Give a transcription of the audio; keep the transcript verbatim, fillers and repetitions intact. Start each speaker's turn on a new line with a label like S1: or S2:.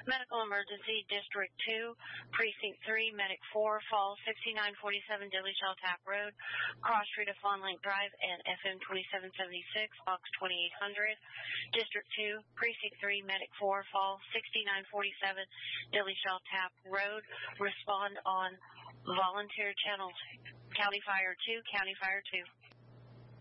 S1: Medical Emergency, District two, Precinct three, Medic four, Falls, sixty-nine forty-seven Dilly-Shaw Tap Road, Cross Street of Fawn Lake Drive, and F M twenty-seven seventy-six, Box twenty-eight hundred. District two, Precinct three, Medic four, Falls, sixty-nine forty-seven Dilly-Shaw Tap Road. Respond on volunteer channels. County Fire two, County Fire two.